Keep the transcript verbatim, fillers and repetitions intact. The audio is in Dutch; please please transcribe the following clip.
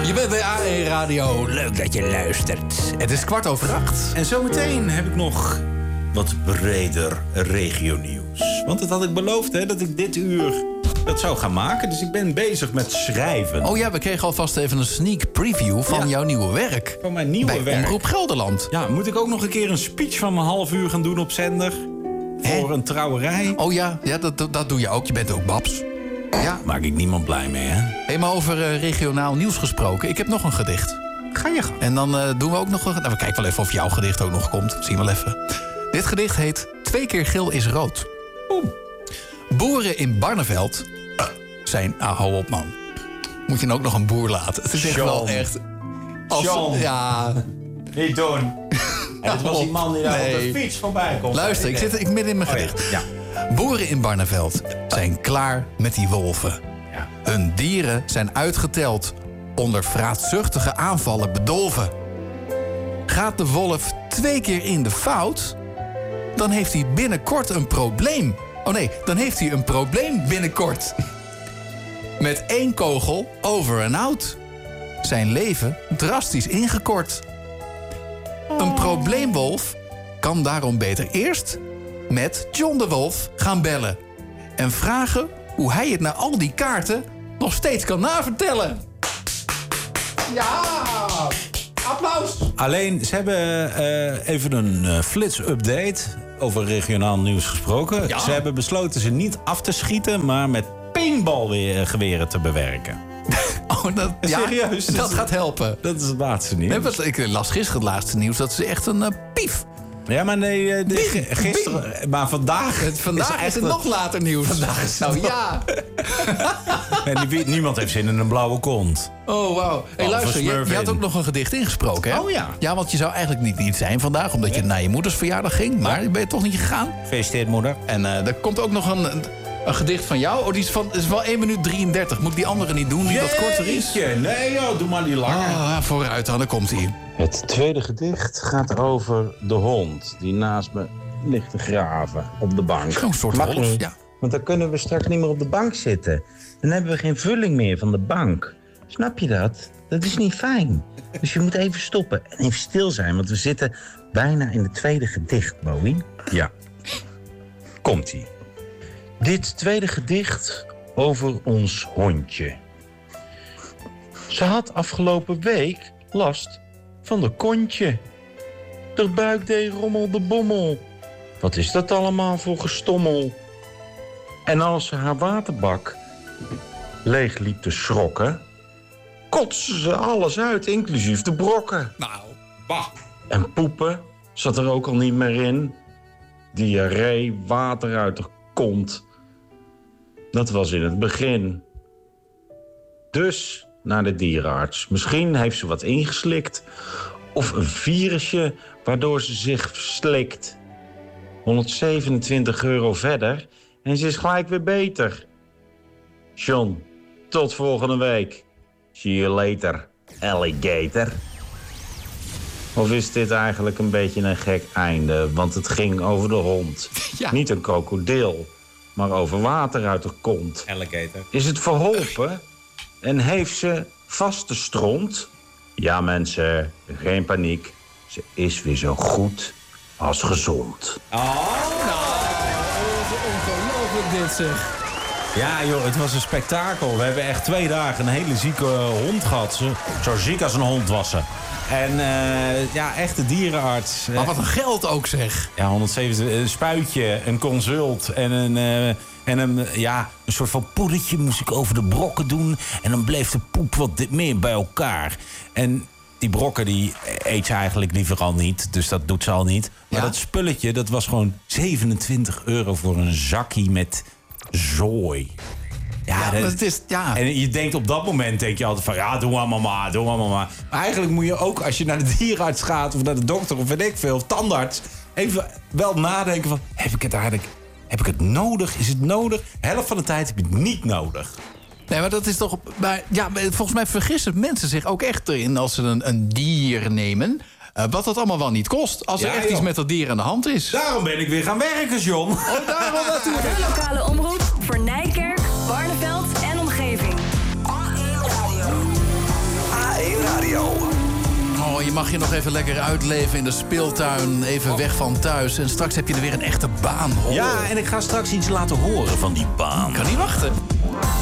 Je bent bij A E Radio. Leuk dat je luistert. Het is kwart over acht. En zometeen heb ik nog wat breder regionieuws. Want dat had ik beloofd, hè, dat ik dit uur dat zou gaan maken. Dus ik ben bezig met schrijven. Oh ja, we kregen alvast even een sneak preview van ja. jouw nieuwe werk. Van mijn nieuwe bij werk. Omroep Gelderland. Ja, moet ik ook nog een keer een speech van een half uur gaan doen op zender? Voor Hè? een trouwerij. Oh ja, ja dat, dat, dat doe je ook. Je bent ook Babs. Ja. Maak ik niemand blij mee, hè? Hey, maar over uh, regionaal nieuws gesproken. Ik heb nog een gedicht. Ga je gang. En dan uh, doen we ook nog een... Nou, we kijken wel even of jouw gedicht ook nog komt. Zien we wel even. Dit gedicht heet Twee keer geel is rood. Oeh. Boeren in Barneveld zijn... Ah, hou op, man. Moet je dan ook nog een boer laten? Het is echt wel echt... Als, John. Ja... Niet doen. En het was die man die daar nee. op de fiets voorbij komt. Luister, ik zit ik midden in mijn gedicht. Oh, ja. Ja. Boeren in Barneveld zijn klaar met die wolven. Ja. Hun dieren zijn uitgeteld, onder vraatzuchtige aanvallen bedolven. Gaat de wolf twee keer in de fout, dan heeft hij binnenkort een probleem. Oh nee, dan heeft hij een probleem binnenkort. Met één kogel over en out. Zijn leven drastisch ingekort. Een probleemwolf kan daarom beter eerst met John de Wolf gaan bellen. En vragen hoe hij het na al die kaarten nog steeds kan navertellen. Ja! Applaus! Alleen, ze hebben uh, even een uh, flits-update over regionaal nieuws gesproken. Ja? Ze hebben besloten ze niet af te schieten, maar met paintballgeweren te bewerken. Oh, dat, ja, serieus? Dat, dat gaat helpen. Dat is het laatste nieuws. Nee, wat, ik las gisteren het laatste nieuws dat ze echt een uh, pief... Ja, maar nee, de, Bing, gisteren... Bing. Maar vandaag... Het, vandaag is, is het nog later nieuws. Vandaag is nou ja. En die, niemand heeft zin in een blauwe kont. Oh, wauw. Hey, luister, je, je had ook nog een gedicht ingesproken, hè? Oh ja. Ja, want je zou eigenlijk niet, niet zijn vandaag, omdat je naar je moeders verjaardag ging. Maar ja. ben je toch niet gegaan. Gefeliciteerd, moeder. En uh, er komt ook nog een... een Een gedicht van jou? Oh, die is, van, is wel één minuut drieëndertig. Moet ik die andere niet doen, die Jeetje. wat korter is? Nee joh, doe maar die langer. Ah, vooruit dan, daar komt hij. Het tweede gedicht gaat over de hond die naast me ligt te graven op de bank. Zo'n soort Mag wolf, niet, ja. Want dan kunnen we straks niet meer op de bank zitten. Dan hebben we geen vulling meer van de bank. Snap je dat? Dat is niet fijn. Dus je moet even stoppen en even stil zijn, want we zitten bijna in het tweede gedicht, Bowie. Ja. Komt-ie. Dit tweede gedicht over ons hondje. Ze had afgelopen week last van de kontje. De buik deed rommel de bommel. Wat is dat allemaal voor gestommel? En als ze haar waterbak leeg liep te schrokken, kotste ze alles uit, inclusief de brokken. Nou, bah. En poepen zat er ook al niet meer in. Diarree, water uit de kont. Dat was in het begin. Dus naar de dierenarts. Misschien heeft ze wat ingeslikt. Of een virusje waardoor ze zich verslikt. honderdzevenentwintig euro verder. En ze is gelijk weer beter. John, tot volgende week. See you later, alligator. Of is dit eigenlijk een beetje een gek einde? Want het ging over de hond. Ja. Niet een krokodil, maar over water uit de kont. Alligator. Is het verholpen? En heeft ze vaste stront? Ja, mensen, geen paniek. Ze is weer zo goed als gezond. Oh, Ongelooflijk dit, zeg. ja, joh, het was een spektakel. We hebben echt twee dagen een hele zieke hond gehad. Zo, zo ziek als een hond was ze. En uh, ja, echt de dierenarts. Maar wat een geld ook, zeg. Ja, honderdzeventig, een spuitje, een consult en een, uh, en een, ja, een soort van poedertje moest ik over de brokken doen. En dan bleef de poep wat meer bij elkaar. En die brokken die eet ze eigenlijk liever al niet, dus dat doet ze al niet. Maar ja? dat spulletje, dat was gewoon zevenentwintig euro voor een zakje met zooi. Ja, Ja, dat, maar het is, ja. En je denkt op dat moment, denk je altijd van, ja, doe maar maar, doe maar maar. Maar eigenlijk moet je ook, als je naar de dierenarts gaat of naar de dokter of weet ik veel, of tandarts, even wel nadenken van, heb ik het eigenlijk, heb ik het nodig? Is het nodig? De helft van de tijd heb je het niet nodig. Nee, maar dat is toch... Maar, ja, volgens mij vergissen mensen zich ook echt erin als ze een, een dier nemen. Uh, wat dat allemaal wel niet kost. Als er Ja, echt joh. iets met dat dier aan de hand is. Daarom ben ik weer gaan werken, John. Oh, daarom natuurlijk. De lokale omroep voor Nijkerk, Barneveld en omgeving. A E Oh, je mag je nog even lekker uitleven in de speeltuin. Even weg van thuis. En straks heb je er weer een echte baan. Oh. Ja, en ik ga straks iets laten horen van die baan. Ik kan niet wachten.